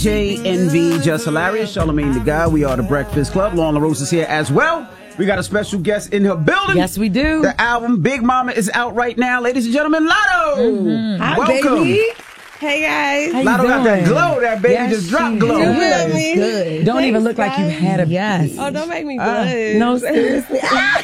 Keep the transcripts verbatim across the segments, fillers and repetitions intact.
J N V, Just Hilarious, Charlamagne the Guy. We are the Breakfast Club. Lauren LaRose is here as well. We got a special guest in her building. Yes, we do. The album Big Mama is out right now. Ladies and gentlemen, Lotto. Mm-hmm. Hi, welcome. Baby. Hey, guys. How Lotto got that glow. That baby yes, just dropped she glow. Good. Good. Don't Thanks, even look guys. like you had a yes. Oh, don't make me blush. Uh, no, seriously.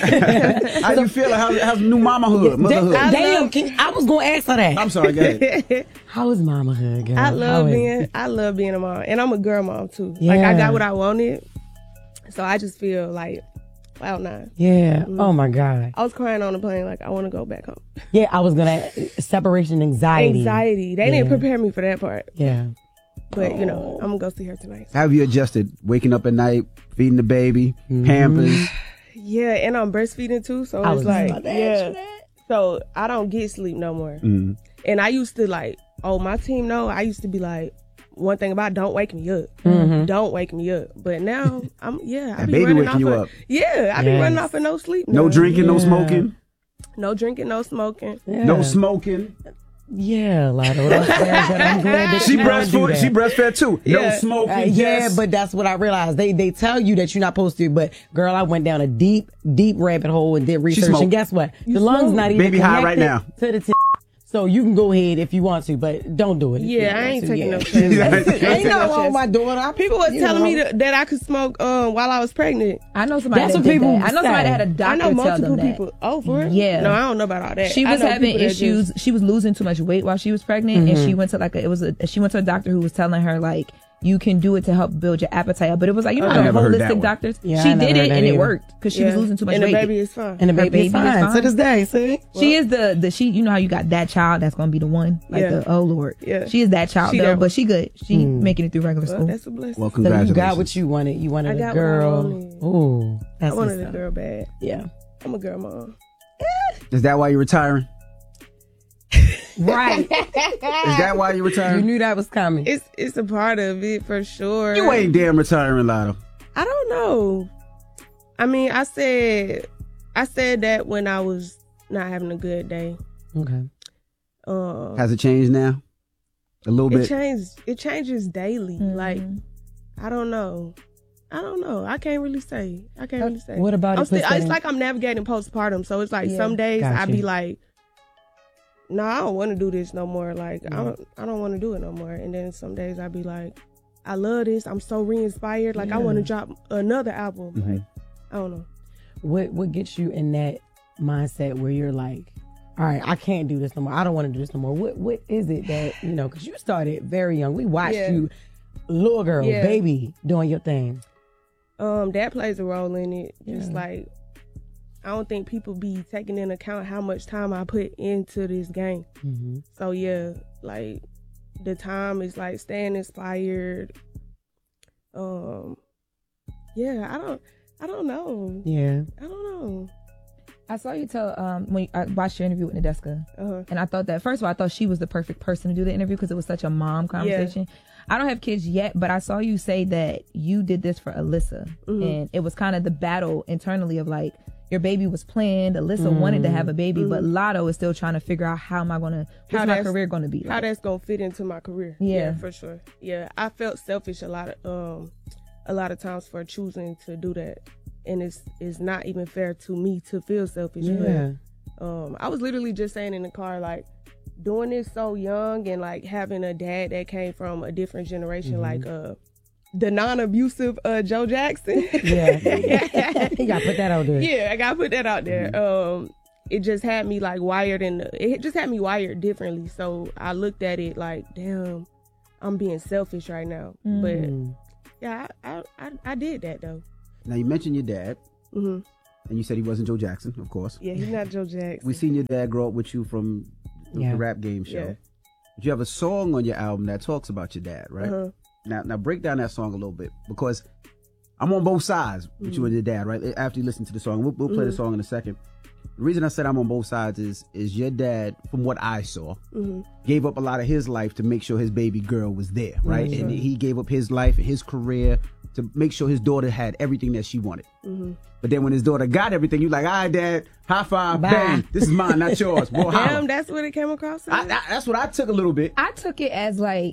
How you feeling? How, how's new mamahood, motherhood? I Damn, can you, I was going to ask her that. I'm sorry, go ahead. How is mamahood, girl? I love How being, I love being a mom. And I'm a girl mom, too. Yeah. Like, I got what I wanted. So I just feel like, wow, nine. Yeah. Mm-hmm. Oh, my God. I was crying on the plane like, I want to go back home. Yeah, I was going to, separation anxiety. Anxiety. They yeah. didn't prepare me for that part. Yeah. But, you know, I'm going to go see her tonight. How have you adjusted? Waking up at night, feeding the baby, mm-hmm. Pampers. Yeah, and I'm breastfeeding too, so I it's like, yeah. So I don't get sleep no more. Mm. And I used to like, oh, my team know, I used to be like, one thing about don't wake me up. Mm-hmm. Don't wake me up. But now, I'm, yeah. I that be baby running waking off you of, up. Yeah, I be yes. running off of no sleep now. No drinking, yeah. no smoking. No drinking, no smoking. Yeah. No smoking. Yeah, Lotto. That's very good. I'm glad that She you don't do breastfed. that. She breastfed too. No Yeah. smoking. Uh, yeah, yes. but that's what I realized. They they tell you that you're not supposed to, but girl, I went down a deep, deep rabbit hole and did research. smoked. And guess what? You the lungs smoked. not even Baby high right connected now. to the t- So you can go ahead if you want to, but don't do it. if you Yeah, don't I ain't want to. taking Yeah. no chances. Ain't nothing wrong with my daughter. I- People was you telling know. me that, that I could smoke um, while I was pregnant. I know somebody That's that what did people that. I know somebody say. that had a I doctor know tell multiple them that. people. Oh, for real? Yeah. No, I don't know about all that. She I was know having people that issues. just- She was losing too much weight while she was pregnant, Mm-hmm. and she went to like a, it was a she went to a doctor who was telling her like you can do it to help build your appetite, but it was like you know I how never heard that holistic one. doctors. Yeah, she I never did heard it that and it either. worked because she was Yeah. losing too much and weight. the baby is fine. And the Her baby is baby is fine fine. to this day. See, She is the the she you know how you got that child that's gonna be the one like Yeah. the oh Lord Yeah. she is that child She though that but one. she good she Mm. making it through regular Well, school. that's a blessing. Well, so you congratulations. got what you wanted. You wanted I a got what I girl. wanted. Ooh, that's I wanted what's a up. girl bad. Yeah. I'm a girl mom. Is that why you're retiring? Right. Is that why you're You retiring? knew that was coming. It's it's a part of it for sure. You ain't damn retiring, Lotto. I don't know. I mean, I said I said that when I was not having a good day. Okay. Um, Has it changed now? A little it bit. changes. It changes daily. Mhm. Like I don't know. I don't know. I can't really say. I can't really say. What about I'm it? still, puts that it's in- like I'm navigating postpartum, so it's like Yeah. some days I Gotcha. be like, "No, I don't want to do this no more." Like I don't, I don't want to do it no more. And then some days I be like, "I love this. I'm so re-inspired. Like I want to drop another album." Mhm. Like I don't know. What what gets you in that mindset where you're like, all right, I can't do this no more. I don't want to do this no more. What what is it that you know? Because you started very young. We watched Yeah. you, little girl, Yeah. baby, doing your thing. Um, that plays a role in it. Just Yeah. like I don't think people be taking into account how much time I put into this game. Mm-hmm. So yeah, like the time is like staying inspired. Um, yeah, I don't, I don't know. Yeah. I don't know. I saw you tell um when I watched your interview with Nadeska, Uh-huh. and I thought that first of all I thought she was the perfect person to do the interview because it was such a mom conversation. I don't have kids yet, but I saw you say that you did this for Alyssa, Mhm. and it was kind of the battle internally of like your baby was planned. Alyssa wanted to have a baby, but Lotto is still trying to figure out how am I gonna How what's my that's- career gonna be How like? that's gonna fit into my career? Yeah. for sure. Yeah, I felt selfish a lot of um, a lot of times for choosing to do that, and it's it's not even fair to me to feel selfish. Yeah. But, um, I was literally just saying in the car like. Doing this so young and like having a dad that came from a different generation, like uh, the non-abusive uh, Joe Jackson. Yeah. You gotta put that out there. Yeah, I gotta put that out there. Um, it just had me like wired and it just had me wired differently. So I looked at it like, damn, I'm being selfish right now. Mm. But yeah, I, I I I did that though. Now you mentioned your dad, hmm and you said he wasn't Joe Jackson, of course. Yeah, he's not Joe Jackson. We seen your dad grow up with you from the, Yeah. the rap game show. Yeah. But you have a song on your album that talks about your dad, right? Uh-huh. Now, now break down that song a little bit because I'm on both sides with you and your dad, right? After you listen to the song, we'll, we'll play the song in a second. The reason I said I'm on both sides is is your dad, from what I saw, Mhm. gave up a lot of his life to make sure his baby girl was there, right? Mhm. And he gave up his life and his career to make sure his daughter had everything that she wanted. Mhm. But then when his daughter got everything, you like, all right, Dad, high five, Bye. bang, this is mine, not yours. Well, Damn, that's what it came across. I, I, that's what I took a little bit. I took it as like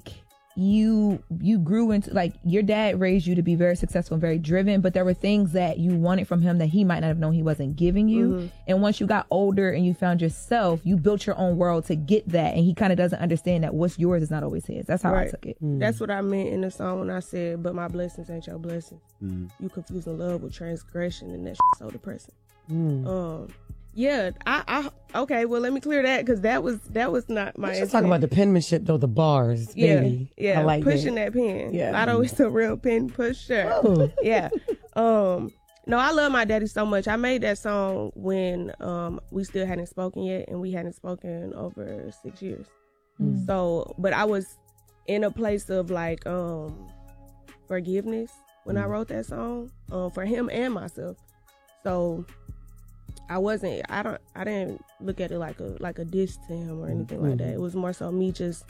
you you grew into, like, your dad raised you to be very successful and very driven, but there were things that you wanted from him that he might not have known he wasn't giving you. Mm-hmm. And once you got older and you found yourself, you built your own world to get that, and he kind of doesn't understand that what's yours is not always his. That's how right. I took it. Mm. That's what I meant in the song when I said, but my blessings ain't your blessings. Mm. You confusing love with transgression, and that's so depressing. Mm. Um, yeah, I, I, okay, well, let me clear that, because that was that was not my Let's just talk about the penmanship, though, the bars, baby. Yeah, yeah, I like pushing that. that pen. Yeah. Not always a real pen pusher. Oh. Yeah. Um, no, I love my daddy so much. I made that song when um we still hadn't spoken yet, and we hadn't spoken over six years. Mm. So, but I was in a place of, like, um forgiveness when mm. I wrote that song, um, for him and myself. So I wasn't, I don't, I didn't look at it like a, like a diss to him or anything mm-hmm. like that. It was more so me just,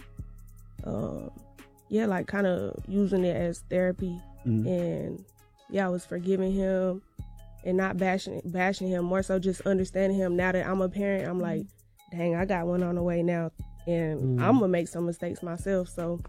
um, yeah, like kind of using it as therapy. Mm-hmm. And yeah, I was forgiving him and not bashing, bashing him, more so just understanding him. Now that I'm a parent, I'm like, dang, I got one on the way now, and mm-hmm. I'm gonna make some mistakes myself. So,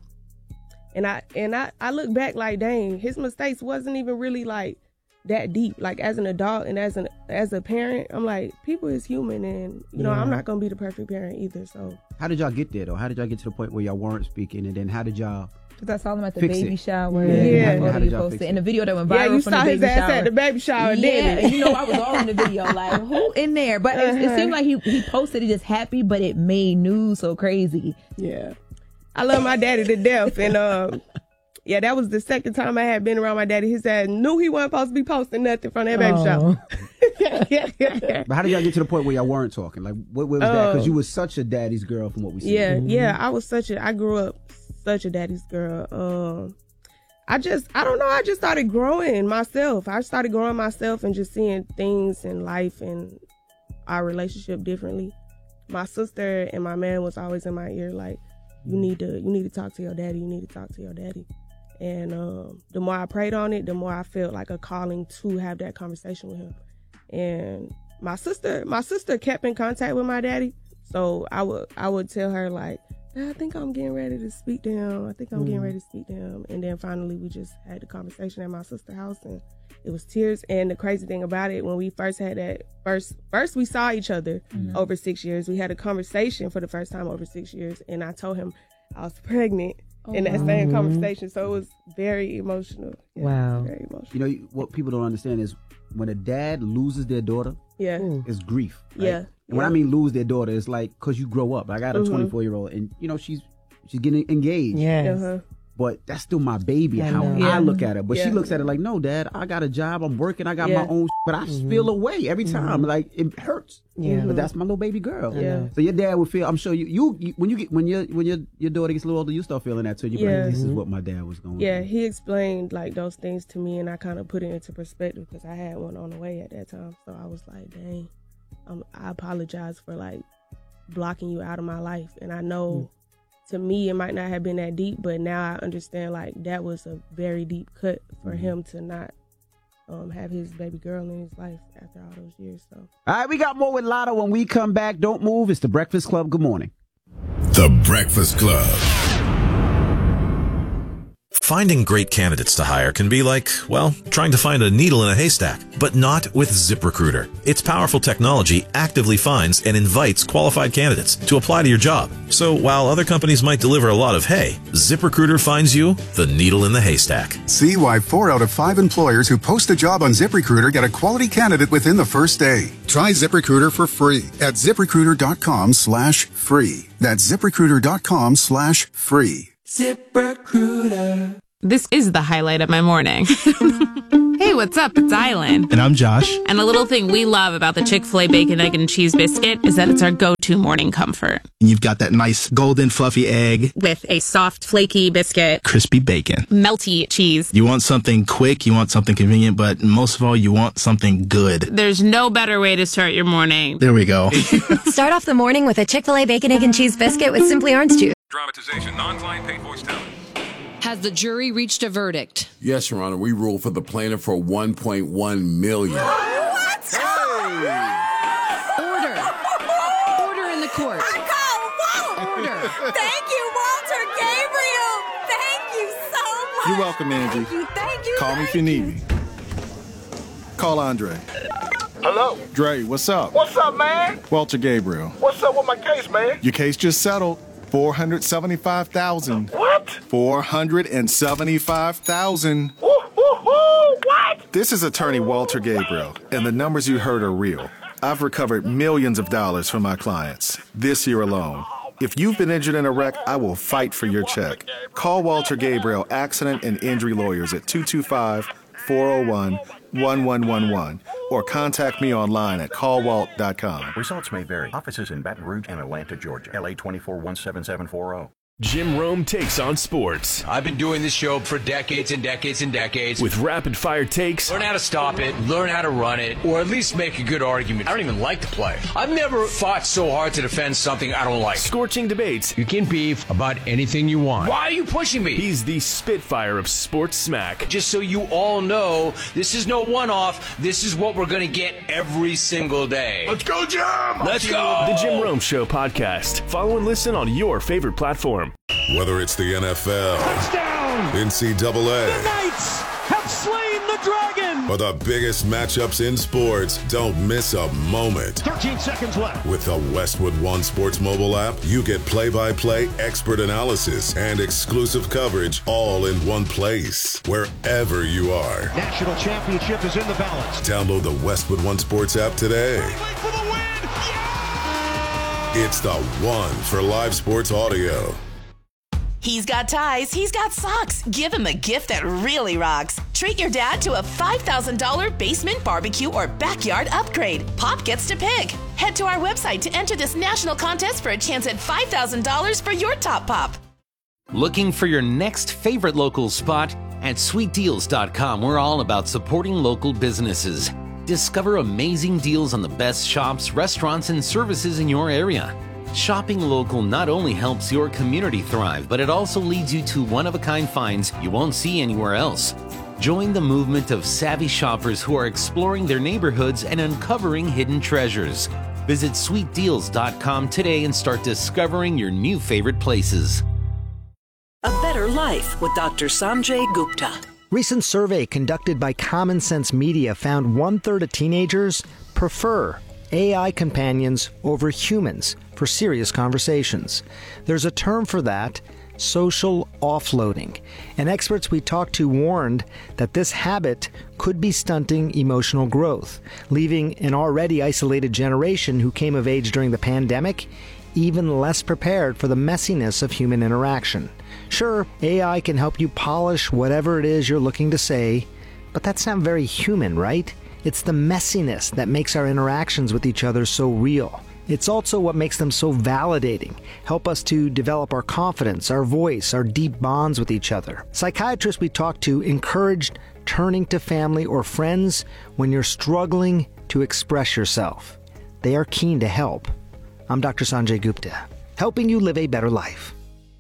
and I, and I, I look back like, dang, his mistakes wasn't even really like that deep. Like, as an adult and as an as a parent, I'm like, people is human, and you yeah. know, I'm not gonna be the perfect parent either. So how did y'all get there though? How did y'all get to the point where y'all weren't speaking, and then how did y'all? Because I saw them at the fix baby it? shower. Yeah, yeah. How, how you posted in the video that went viral. Yeah, you from saw the his baby ass shower. at the baby shower. Yeah, didn't and you know, I was all in the video, like, who in there? But uh-huh. it, it seemed like he he posted it just happy, but it made news so crazy. Yeah, I love my daddy to death, and um. Yeah, that was the second time I had been around my daddy. His dad knew he wasn't supposed to be posting nothing from that baby oh. shower. yeah, yeah, yeah. But how did y'all get to the point where y'all weren't talking? Like, what, what was uh, that? Because you was such a daddy's girl from what we see. Yeah, mm-hmm. yeah, I was such a, I grew up such a daddy's girl. Um, I just, I don't know, I just started growing myself. I started growing myself and just seeing things in life and our relationship differently. My sister and my man was always in my ear, like, you need to, you need to talk to your daddy. You need to talk to your daddy. And um, the more I prayed on it, the more I felt like a calling to have that conversation with him. And my sister, my sister kept in contact with my daddy. So I would, I would tell her, like, I think I'm getting ready to speak to him. I think I'm mm. getting ready to speak to him. And then finally we just had the conversation at my sister's house, and it was tears. And the crazy thing about it, when we first had that first, first we saw each other mm-hmm. over six years. We had a conversation for the first time over six years. And I told him I was pregnant. Oh, in that same mm-hmm. conversation, so it was very emotional. Yeah, wow, very emotional. You know what people don't understand is when a dad loses their daughter, yeah, it's grief. Right? Yeah, and yeah. when I mean lose their daughter, it's like because you grow up. I got a twenty-four mm-hmm. year old, and you know she's she's getting engaged. Yes. Uh-huh. But that's still my baby, I how know. I Yeah. look at it. But Yeah. she looks at it like, no, Dad, I got a job, I'm working, I got Yeah. my own, but I Mhm. feel away every time. Mhm. Like it hurts. Yeah. But that's my little baby girl. Yeah. So your dad would feel. I'm sure you, you, you when you get when your when your your daughter gets a little older, you start feeling that too. You be Yeah. like, this is Mhm. what my dad was going. Yeah, through. he explained like those things to me, and I kind of put it into perspective because I had one on the way at that time. So I was like, dang, um, I apologize for like blocking you out of my life. And I know mm. to me it might not have been that deep, but now I understand like that was a very deep cut for mm. him to not um, have his baby girl in his life after all those years. So All right, we got more with Lotto when we come back. Don't move. It's the Breakfast Club. Good morning. The Breakfast Club. Finding great candidates to hire can be like, well, trying to find a needle in a haystack, but not with ZipRecruiter. Its powerful technology actively finds and invites qualified candidates to apply to your job. So while other companies might deliver a lot of hay, ZipRecruiter finds you the needle in the haystack. See why four out of five employers who post a job on ZipRecruiter get a quality candidate within the first day. Try ZipRecruiter for free at ZipRecruiter.com slash free. That's ZipRecruiter.com slash free. ZipRecruiter. This is the highlight of my morning. Hey, what's up? It's Island. And I'm Josh. And a little thing we love about the Chick-fil-A Bacon, Egg, and Cheese Biscuit is that it's our go-to morning comfort. And you've got that nice golden fluffy egg. With a soft, flaky biscuit. Crispy bacon. Melty cheese. You want something quick, you want something convenient, but most of all, you want something good. There's no better way to start your morning. There we go. Start off the morning with a Chick-fil-A Bacon, Egg, and Cheese Biscuit with Simply Orange Juice. Dramatization, non-client paid voice talent. Has the jury reached a verdict? Yes, Your Honor. We ruled for the plaintiff for one point one million dollars. What? Hey! Order. Order in the court. Order. Order. Thank you, Walter Gabriel. Thank You're welcome, Angie. Thank you, thank you. Call me if you need me. Call Andre. Hello? Dre, what's up? What's up, man? Walter Gabriel. What's up with my case, man? Your case just settled. four hundred seventy-five thousand dollars. What? four hundred seventy-five thousand dollars. Woo, woo, woo, what? This is attorney Walter Gabriel, and the numbers you heard are real. I've recovered millions of dollars from my clients this year alone. If you've been injured in a wreck, I will fight for your check. Call Walter Gabriel Accident and Injury Lawyers at two two five, four oh one, one one one one or contact me online at call walt dot com. Results may vary. Offices in Baton Rouge and Atlanta, Georgia. L A twenty-four one seven seven four zero. Jim Rome takes on sports. I've been doing this show for decades and decades and decades. With rapid fire takes. Learn how to stop it, learn how to run it, or at least make a good argument. I don't even like the play. I've never fought so hard to defend something I don't like. Scorching debates. You can beef about anything you want. Why are you pushing me? He's the Spitfire of sports smack. Just so you all know, this is no one-off. This is what we're going to get every single day. Let's go, Jim! Let's go! The Jim Rome Show podcast. Follow and listen on your favorite platform. Whether it's the N F L, touchdown, N C double A, the Knights have slain the dragon, or the biggest matchups in sports, don't miss a moment. thirteen seconds left. With the Westwood One Sports mobile app, you get play-by-play expert analysis and exclusive coverage all in one place, wherever you are. National championship is in the balance. Download the Westwood One Sports app today. For the win. Yeah! It's the one for live sports audio. He's got ties, he's got socks. Give him a gift that really rocks. Treat your dad to a five thousand dollars basement, barbecue, or backyard upgrade. Pop gets to pick. Head to our website to enter this national contest for a chance at five thousand dollars for your top pop. Looking for your next favorite local spot? At sweet deals dot com, we're all about supporting local businesses. Discover amazing deals on the best shops, restaurants, and services in your area. Shopping local not only helps your community thrive, but it also leads you to one-of-a-kind finds you won't see anywhere else. Join the movement of savvy shoppers who are exploring their neighborhoods and uncovering hidden treasures. Visit sweet deals dot com today and start discovering your new favorite places. A Better Life with Doctor Sanjay Gupta. Recent survey conducted by Common Sense Media found one-third of teenagers prefer A I companions over humans for serious conversations. There's a term for that, social offloading. And experts we talked to warned that this habit could be stunting emotional growth, leaving an already isolated generation who came of age during the pandemic even less prepared for the messiness of human interaction. Sure, A I can help you polish whatever it is you're looking to say, but that's not very human, right? It's the messiness that makes our interactions with each other so real. It's also what makes them so validating, help us to develop our confidence, our voice, our deep bonds with each other. Psychiatrists we talked to encouraged turning to family or friends when you're struggling to express yourself. They are keen to help. I'm Doctor Sanjay Gupta, helping you live a better life.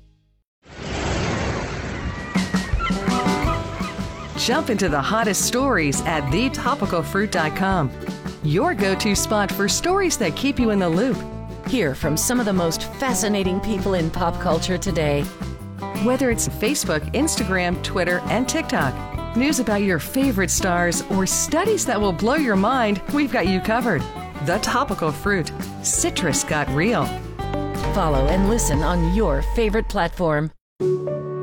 Jump into the hottest stories at the topical fruit dot com. Your go-to spot for stories that keep you in the loop. Hear from some of the most fascinating people in pop culture today. Whether it's Facebook, Instagram, Twitter, and TikTok, news about your favorite stars, or studies that will blow your mind, we've got you covered. The Topical Fruit. Citrus got real. Follow and listen on your favorite platform.